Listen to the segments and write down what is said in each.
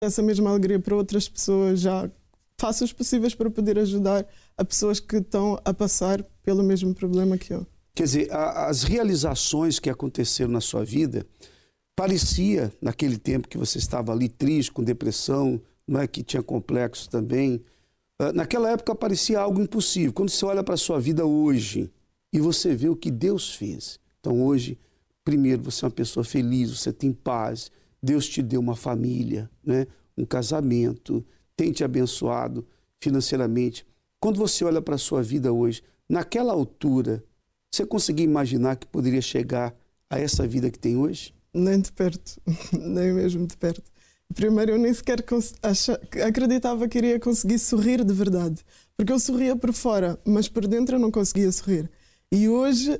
essa mesma alegria para outras pessoas, já faço os possíveis para poder ajudar a pessoas que estão a passar pelo mesmo problema que eu. Quer dizer, as realizações que aconteceram na sua vida, parecia, naquele tempo que você estava ali triste, com depressão, não é, que tinha complexo também, naquela época parecia algo impossível. Quando você olha para a sua vida hoje e você vê o que Deus fez. Então hoje, primeiro, você é uma pessoa feliz, você tem paz, Deus te deu uma família, né, um casamento, tem te abençoado financeiramente. Quando você olha para a sua vida hoje, naquela altura, você conseguia imaginar que poderia chegar a essa vida que tem hoje? Nem de perto, nem mesmo de perto. Primeiro, eu nem sequer acreditava que iria conseguir sorrir de verdade. Porque eu sorria por fora, mas por dentro eu não conseguia sorrir. E hoje,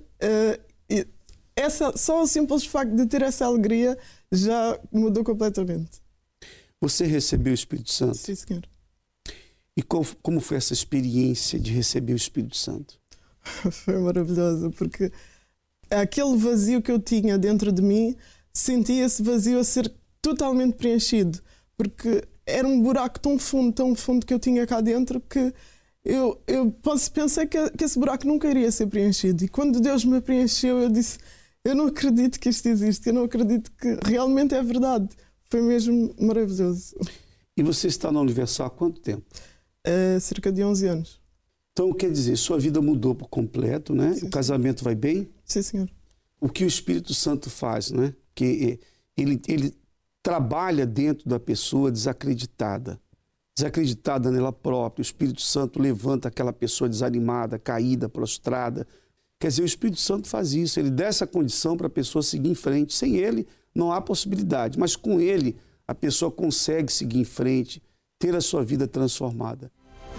só o simples facto de ter essa alegria já mudou completamente. Você recebeu o Espírito Santo? Sim, senhor. E como foi essa experiência de receber o Espírito Santo? Foi maravilhoso, porque aquele vazio que eu tinha dentro de mim, sentia esse vazio a ser totalmente preenchido, porque era um buraco tão fundo que eu tinha cá dentro que eu pensei que esse buraco nunca iria ser preenchido. E quando Deus me preencheu, eu disse, eu não acredito que isto existe, eu não acredito que realmente é verdade. Foi mesmo maravilhoso. E você está na Universal há quanto tempo? Cerca de 11 anos. Então, quer dizer, sua vida mudou por completo, né? Sim, o casamento vai bem? Sim, senhor. O que o Espírito Santo faz, né? Que ele trabalha dentro da pessoa desacreditada nela própria. O Espírito Santo levanta aquela pessoa desanimada, caída, prostrada. Quer dizer, o Espírito Santo faz isso, ele dá essa condição para a pessoa seguir em frente. Sem ele, não há possibilidade, mas com ele, a pessoa consegue seguir em frente, ter a sua vida transformada.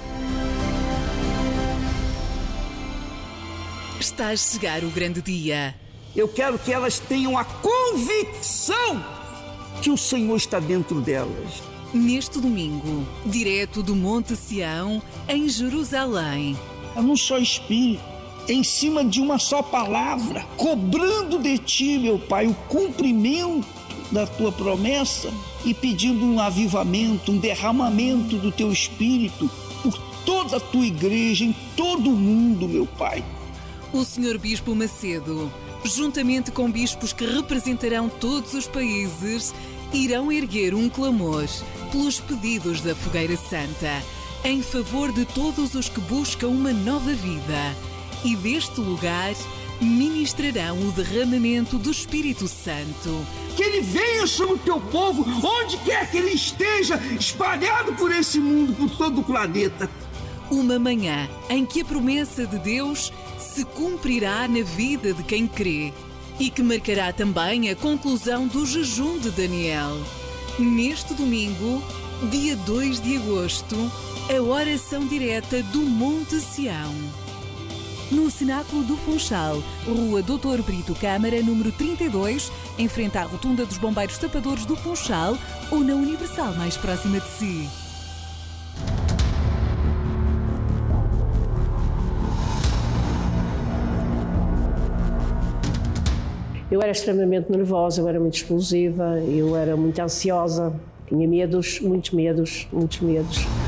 Está a chegar o grande dia. Eu quero que elas tenham a convicção que o Senhor está dentro delas. Neste domingo, direto do Monte Sião, em Jerusalém. É num só espírito, em cima de uma só palavra, cobrando de ti, meu Pai, o cumprimento da tua promessa e pedindo um avivamento, um derramamento do teu espírito por toda a tua igreja, em todo o mundo, meu Pai. O Sr. Bispo Macedo, juntamente com bispos que representarão todos os países, irão erguer um clamor pelos pedidos da Fogueira Santa, em favor de todos os que buscam uma nova vida. E deste lugar ministrarão o derramamento do Espírito Santo. Que ele venha sobre o teu povo, onde quer que ele esteja, espalhado por esse mundo, por todo o planeta. Uma manhã em que a promessa de Deus se cumprirá na vida de quem crê e que marcará também a conclusão do jejum de Daniel. Neste domingo, dia 2 de agosto, a oração direta do Monte Sião. No Cenáculo do Funchal, Rua Doutor Brito Câmara, número 32, em frente à Rotunda dos Bombeiros Tapadores do Funchal ou na Universal mais próxima de si. Eu era extremamente nervosa, eu era muito explosiva, eu era muito ansiosa, tinha medos, muitos medos, muitos medos.